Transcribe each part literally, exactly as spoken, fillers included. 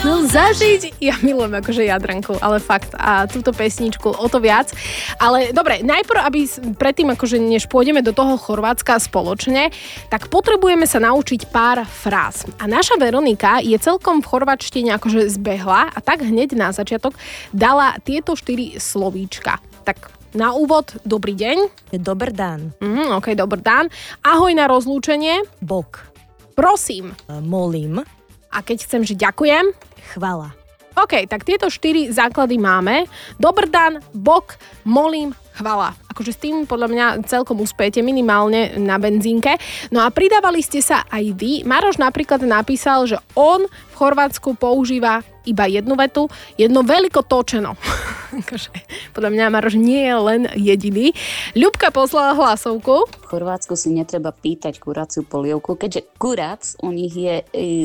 chcel zažiť. Ja milujem akože Jadranku, ale fakt. A túto pesničku o to viac. Ale dobre, najprv, aby predtým, akože než pôjdeme do toho Chorvátska spoločne, tak potrebujeme sa naučiť pár fráz. A naša Veronika je celkom v chorváčtine akože zbehla a tak hneď na začiatok dala tieto štyri slovíčka. Tak na úvod, dobrý deň. Dober dan. Mm, ok, dobrý dan. Ahoj na rozlúčenie. Bok. Prosím. Molím. A keď chcem, že ďakujem. Chvala. OK, tak tieto štyri základy máme. Dobrý dan, bok, molím, chvala. Akože s tým podľa mňa celkom uspejete minimálne na benzínke. No a pridávali ste sa aj vy. Maroš napríklad napísal, že on v Chorvátsku používa iba jednu vetu, jedno veľko točeno. Podľa mňa Maroš nie je len jediný. Ľubka poslala hlasovku. V Chorvátsku si netreba pýtať kuraciu polievku, keďže kurac u nich je,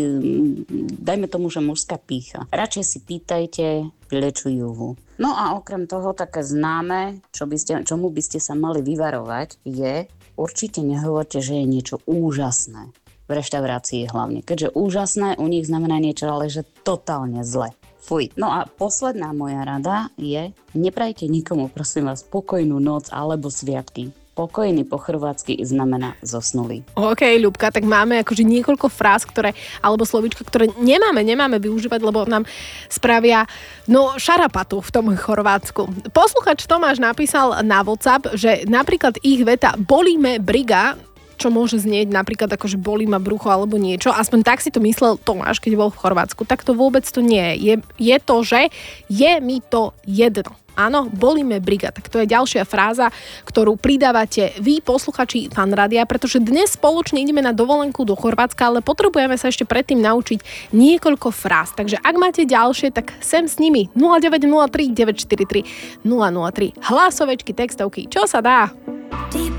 dajme tomu, že mužská pýcha. Radšej si pýtajte pilečú juhu. No a okrem toho také známe, čo by ste, čomu by ste sa mali vyvarovať, je určite nehovorte, že je niečo úžasné. V reštaurácii hlavne. Keďže úžasné u nich znamená niečo, ale že totálne zle. Fuj. No a posledná moja rada je, neprajte nikomu, prosím vás, pokojnú noc alebo sviatky. Pokojný po chorvátsky znamená zosnulý. OK, Ľubka, tak máme akože niekoľko fráz, ktoré, alebo slovíčka, ktoré nemáme, nemáme využívať, lebo nám spravia, no, šarapatu v tom Chorvátsku. Posluchač Tomáš napísal na WhatsApp, že napríklad ich veta bolíme briga, čo môže znieť napríklad ako, že bolí ma brucho alebo niečo. Aspoň tak si to myslel Tomáš, keď bol v Chorvátsku. Tak to vôbec to nie je. Je, je to, že je mi to jedno. Áno, bolíme briga. Tak to je ďalšia fráza, ktorú pridávate vy, posluchači Fan Rádia, pretože dnes spoločne ideme na dovolenku do Chorvátska, ale potrebujeme sa ešte predtým naučiť niekoľko fráz. Takže ak máte ďalšie, tak sem s nimi nula deväť nula tri deväť štyri tri nula nula tri. Hlasovečky, textovky, čo sa dá?